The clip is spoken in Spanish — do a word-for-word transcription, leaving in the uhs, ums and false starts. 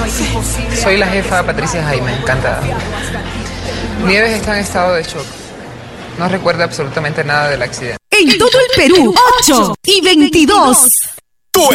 Soy la jefa Patricia Jaime, encantada. Nieves está en estado de shock. No recuerda absolutamente nada del accidente. En todo el Perú, ocho y veintidós.